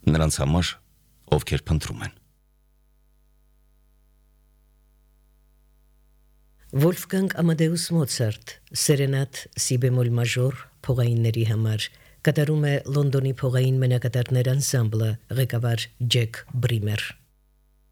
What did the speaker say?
նրանց համար, ովքեր փնտրում են։ Wolfgang Amadeus Mozart, Serenade si bemol major, փողայինների համար, կատարում է Լոնդոնի փողային մենակատարներ անսամբլը, ղեկավար Ջեք Բրիմեր։